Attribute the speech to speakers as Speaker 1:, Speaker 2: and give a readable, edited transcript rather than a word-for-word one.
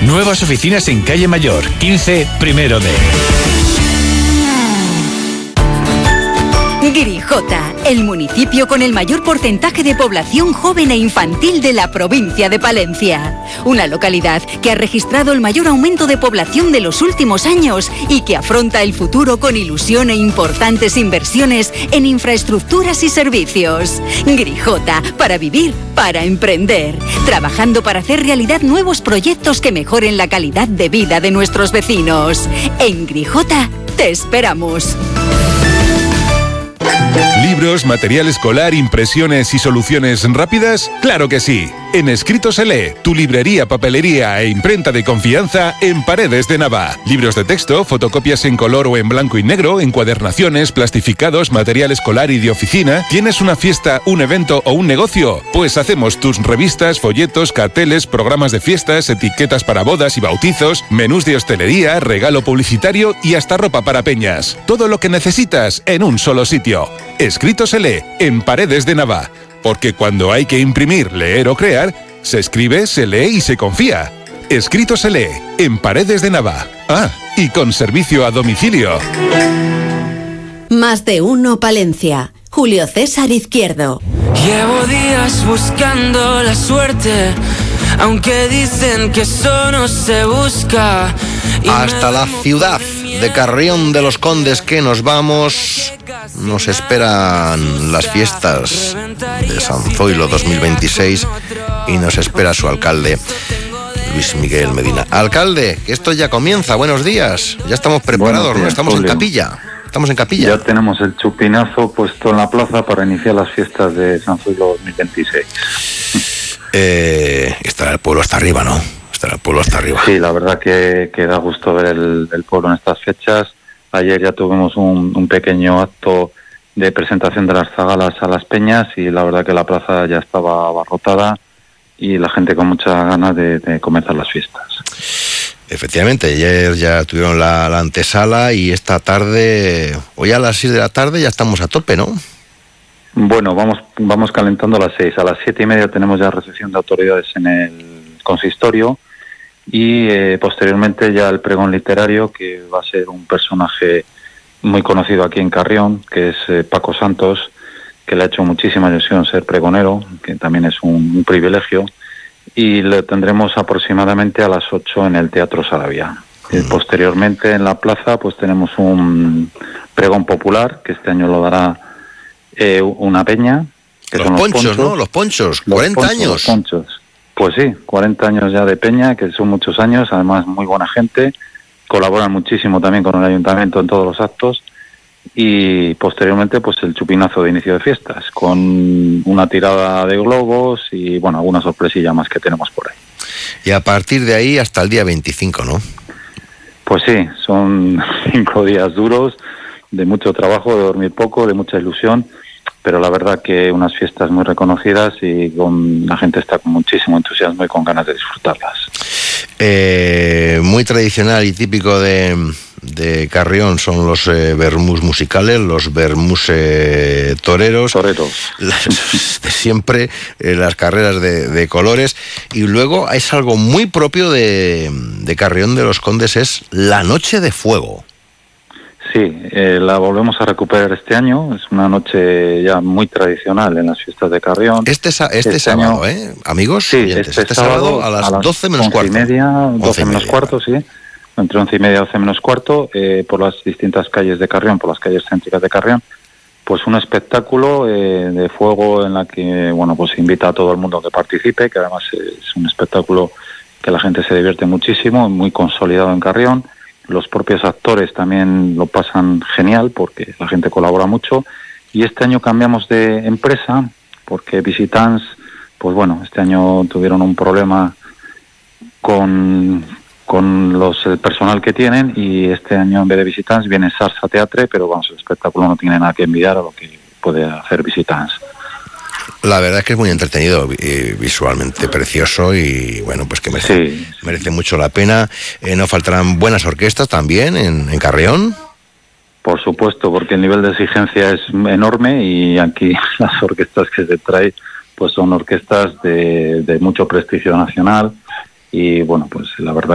Speaker 1: Nuevas oficinas en Calle Mayor, 15, primero D.
Speaker 2: Grijota, el municipio con el mayor porcentaje de población joven e infantil de la provincia de Palencia. Una localidad que ha registrado el mayor aumento de población de los últimos años y que afronta el futuro con ilusión e importantes inversiones en infraestructuras y servicios. Grijota, para vivir, para emprender. Trabajando para hacer realidad nuevos proyectos que mejoren la calidad de vida de nuestros vecinos. En Grijota, te esperamos.
Speaker 3: ¿Libros, material escolar, impresiones y soluciones rápidas? ¡Claro que sí! En Escrito se lee, tu librería, papelería e imprenta de confianza en Paredes de Nava. Libros de texto, fotocopias en color o en blanco y negro, encuadernaciones, plastificados, material escolar y de oficina. ¿Tienes una fiesta, un evento o un negocio? Pues hacemos tus revistas, folletos, carteles, programas de fiestas, etiquetas para bodas y bautizos, menús de hostelería, regalo publicitario y hasta ropa para peñas. Todo lo que necesitas en un solo sitio. Escrito se lee en Paredes de Nava. Porque cuando hay que imprimir, leer o crear, se escribe, se lee y se confía. Escrito se lee en Paredes de Nava. Ah, y con servicio a domicilio.
Speaker 4: Más de uno Palencia. Julio César Izquierdo.
Speaker 5: Llevo días buscando la suerte, aunque dicen que eso no se busca.
Speaker 6: Hasta la ciudad de Carrión de los Condes que nos vamos. Nos esperan las fiestas de San Zoilo 2026 y nos espera su alcalde, Luis Miguel Medina. Alcalde, que esto ya comienza. Buenos días. Ya estamos preparados, ¿no? Estamos en capilla. Estamos en capilla.
Speaker 7: Ya tenemos el chupinazo puesto en la plaza para iniciar las fiestas de San Zoilo 2026.
Speaker 6: Estará el pueblo hasta arriba, ¿no? Estará el pueblo hasta arriba.
Speaker 7: Sí, la verdad que da gusto ver el pueblo en estas fechas. Ayer ya tuvimos un pequeño acto de presentación de las zagalas a las peñas y la verdad que la plaza ya estaba abarrotada y la gente con muchas ganas de comenzar las fiestas.
Speaker 6: Efectivamente, ayer ya tuvieron la antesala y esta tarde, hoy a las 6 de la tarde ya estamos a tope, ¿no?
Speaker 7: Bueno, vamos calentando a las 6. A las 7:30 tenemos ya recepción de autoridades en el consistorio y posteriormente ya el pregón literario, que va a ser un personaje muy conocido aquí en Carrión, que es Paco Santos, que le ha hecho muchísima ilusión ser pregonero, que también es un privilegio, y lo tendremos aproximadamente a las 8 en el Teatro Saravia. Posteriormente en la plaza pues tenemos un pregón popular, que este año lo dará una peña. Que
Speaker 6: los ponchos, ¿no? Los ponchos, 40 años.
Speaker 7: Los ponchos. Pues sí, 40 años ya de peña, que son muchos años, además muy buena gente, colaboran muchísimo también con el ayuntamiento en todos los actos, y posteriormente pues el chupinazo de inicio de fiestas, con una tirada de globos y bueno, alguna sorpresilla más que tenemos por ahí.
Speaker 6: Y a partir de ahí hasta el día 25, ¿no?
Speaker 7: Pues sí, son 5 días duros, de mucho trabajo, de dormir poco, de mucha ilusión, pero la verdad que unas fiestas muy reconocidas y la gente está con muchísimo entusiasmo y con ganas de disfrutarlas.
Speaker 6: Muy tradicional y típico de Carrión son los vermús musicales, los vermús toreros. De siempre, las carreras de colores. Y luego es algo muy propio de Carrión de los Condes, es la Noche de Fuego.
Speaker 7: Sí, la volvemos a recuperar este año. Es una noche ya muy tradicional en las fiestas de Carrión.
Speaker 6: Este sábado,
Speaker 7: año,
Speaker 6: amigos.
Speaker 7: Sí,
Speaker 6: oyentes, este sábado a las 12 menos cuarto.
Speaker 7: 12 menos cuarto, sí. Entre 11 y media y 12 menos cuarto, por las distintas calles de Carrión, por las calles céntricas de Carrión. Pues un espectáculo de fuego en la que, bueno, pues invita a todo el mundo que participe, que además es un espectáculo que la gente se divierte muchísimo, muy consolidado en Carrión. Los propios actores también lo pasan genial porque la gente colabora mucho. Y este año cambiamos de empresa porque Visitants, pues bueno, este año tuvieron un problema con el personal que tienen y este año en vez de Visitants viene Sarsa Teatre, pero vamos, el espectáculo no tiene nada que envidiar a lo que puede hacer Visitants.
Speaker 6: La verdad es que es muy entretenido, visualmente precioso y bueno, pues que merece mucho la pena. ¿No faltarán buenas orquestas también en Carrión?
Speaker 7: Por supuesto, porque el nivel de exigencia es enorme y aquí las orquestas que se traen pues son orquestas de mucho prestigio nacional y bueno, pues la verdad